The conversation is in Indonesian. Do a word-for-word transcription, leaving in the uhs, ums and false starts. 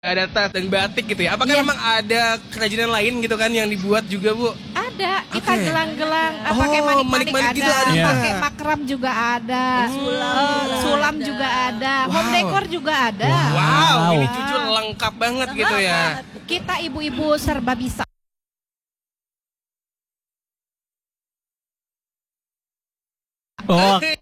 Ada tas dan batik gitu ya. Apakah Iya. memang ada kerajinan lain gitu kan yang dibuat juga, Bu? Ada, kita Oke. gelang-gelang, eh, Oh, pakai manik-manik manik-manik ada, gitu ada juga. pakai makram juga ada, Sulam eh, juga sulam ada. juga ada, Wow. home decor juga ada. Wow. Wow, ini Ah. jujur lengkap banget gitu ya. Kita ibu-ibu serba bisa. Oh,